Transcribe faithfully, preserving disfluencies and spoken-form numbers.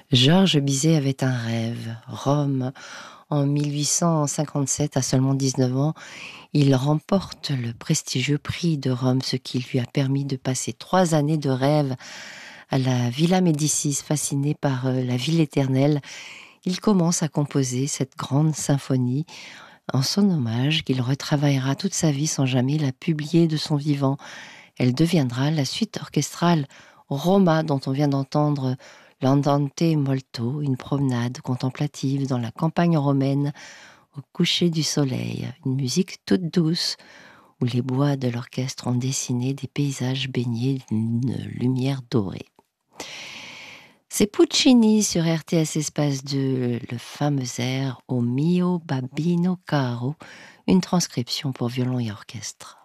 Georges Bizet avait un rêve, Rome. En mille huit cent cinquante-sept, à seulement dix-neuf ans, il remporte le prestigieux prix de Rome, ce qui lui a permis de passer trois années de rêve à la Villa Médicis. Fasciné par euh, la ville éternelle, il commence à composer cette grande symphonie en son hommage qu'il retravaillera toute sa vie sans jamais la publier de son vivant. Elle deviendra la suite orchestrale Roma dont on vient d'entendre l'Andante molto, une promenade contemplative dans la campagne romaine au coucher du soleil, une musique toute douce où les bois de l'orchestre ont dessiné des paysages baignés d'une lumière dorée. C'est Puccini sur R T S Espace deux, le fameux air O mio babbino caro, une transcription pour violon et orchestre.